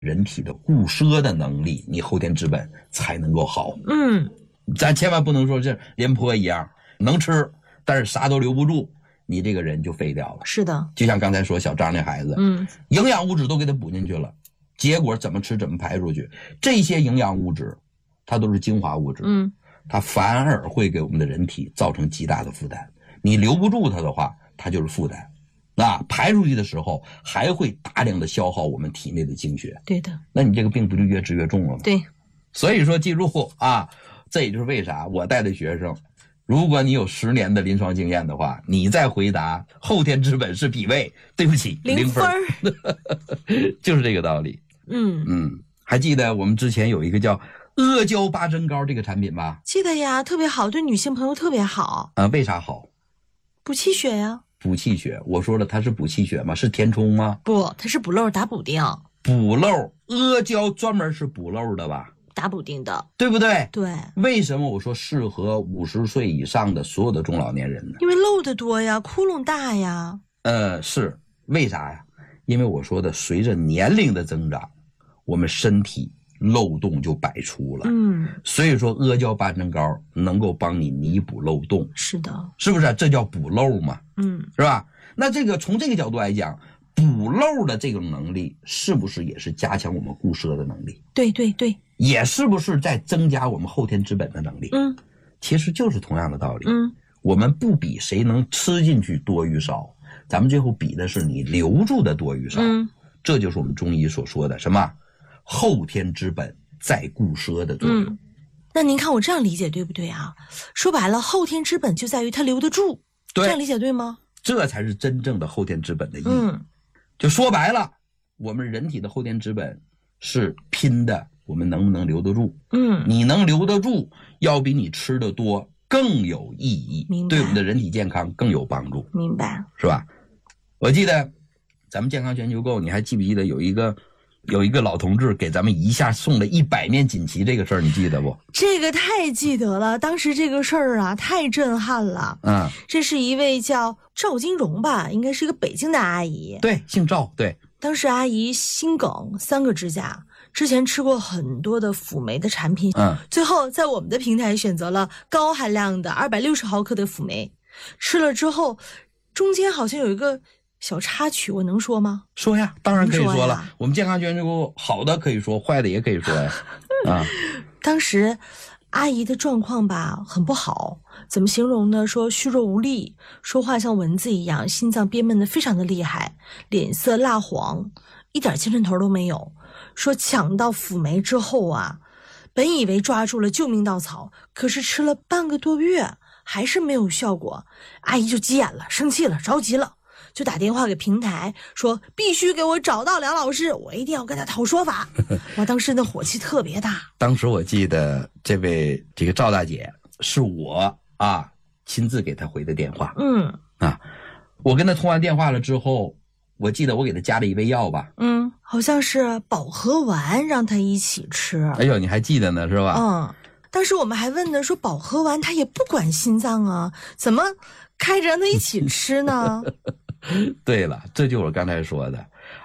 人体的固摄的能力，你后天之本才能够好。咱千万不能说这廉颇一样能吃，但是啥都留不住，你这个人就废掉了。 是的， 就像刚才说小张那孩子，营养物质都给他补进去了，结果怎么吃怎么排出去，这些营养物质它都是精华物质，它反而会给我们的人体造成极大的负担。你留不住它的话，它就是负担。排出去的时候还会大量的消耗我们体内的精血。 对的， 那你这个病不就越治越重了吗？ 对， 所以说记住啊，这也就是为啥我带的学生，如果你有10年的临床经验的话，你再回答后天之本是脾胃，对不起，0分就是这个道理。还记得我们之前有一个叫阿胶八珍膏这个产品吧？ 记得呀，特别好，对女性朋友特别好。 为啥好？ 补气血呀。 补气血，我说了它是补气血吗？是填充吗？ 不，它是补漏打补丁。 补漏，阿胶专门是补漏的吧？ 打补丁的， 对不对？ 对。 为什么我说适合50岁以上的所有的中老年人呢？ 因为漏的多呀，窟窿大呀。 是为啥呀？因为我说的随着年龄的增长，我们身体漏洞就百出了。所以说阿胶八珍膏能够帮你弥补漏洞。 是的， 是不是？这叫补漏嘛。是吧？那这个从这个角度来讲，补漏的这种能力是不是也是加强我们固摄的能力？ 对对对， 也是不是在增加我们后天之本的能力？其实就是同样的道理。我们不比谁能吃进去多与少，咱们最后比的是你留住的多与少。这就是我们中医所说的什么后天之本在固摄的作用。 那您看我这样理解对不对啊？说白了，后天之本就在于它留得住。 对， 这样理解对吗？ 这才是真正的后天之本的意义。就说白了，我们人体的后天之本是拼的我们能不能留得住。你能留得住，要比你吃的多更有意义，对我们的人体健康更有帮助。 明白， 是吧？我记得咱们健康全球购，你还记不记得有一个老同志给咱们一下送了100面锦旗，这个事儿你记得不？ 这个太记得了，当时这个事儿啊太震撼了。这是一位叫赵金荣吧，应该是一个北京的阿姨。 对，姓赵。对， 当时阿姨心梗，3个支架，之前吃过很多的辅酶的产品，最后在我们的平台选择了高含量的260毫克的辅酶，吃了之后中间好像有一个小插曲，我能说吗？ 说呀，当然可以说了。我们健康全球购好的可以说，坏的也可以说呀。 当时阿姨的状况吧很不好，怎么形容呢？说虚弱无力，说话像蚊子一样，心脏憋闷得非常的厉害，脸色蜡黄，一点精神头都没有。说抢到辅酶之后啊，本以为抓住了救命稻草，可是吃了半个多月还是没有效果，阿姨就急眼了，生气了，着急了，就打电话给平台说必须给我找到梁老师，我一定要跟他讨说法。我当时的火气特别大。当时我记得这个赵大姐是我亲自给她回的电话。我跟她通完电话了之后，我记得我给她加了一味药吧。 好像是保和丸让她一起吃。 哎呦，你还记得呢是吧？ 当时我们还问呢，说保和丸它也不管心脏啊，怎么开着让她一起吃呢？ 对了，这就是我刚才说的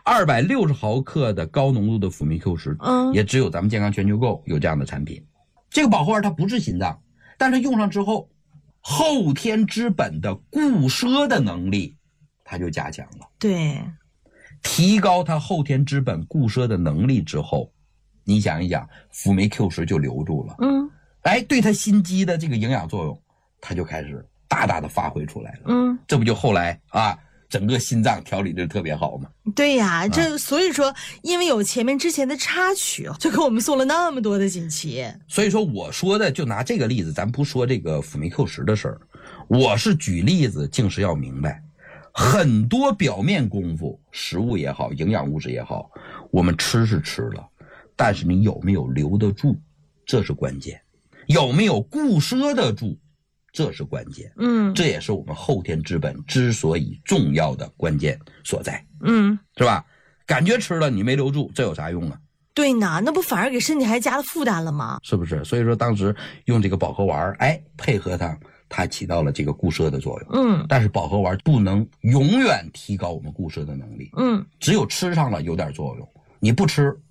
260毫克的高浓度的辅酶 Q10，也只有咱们健康全球购有这样的产品。这个保和丸它不治心脏，但是用上之后，后天之本的固摄的能力它就加强了。 对， 提高它后天之本固摄的能力之后，你想一想，辅酶 Q10就留住了。对它心肌的这个营养作用，它就开始大大的发挥出来了。这不就后来整个心脏调理的特别好吗？ 对呀，所以说因为有之前的插曲，就给我们送了那么多的锦旗。 所以说我说的就拿这个例子，咱不说这个辅酶 Q10的事儿，我是举例子，竟是要明白很多表面功夫，食物也好，营养物质也好，我们吃是吃了，但是你有没有留得住，这是关键，有没有固摄得住，这是关键。这也是我们后天之本之所以重要的关键所在。是吧？感觉吃了你没留住，这有啥用啊？ 对呢，那不反而给身体还加了负担了吗？ 是不是？所以说当时用这个保和丸配合它起到了这个固摄的作用。但是保和丸不能永远提高我们固摄的能力。只有吃上了有点作用，你不吃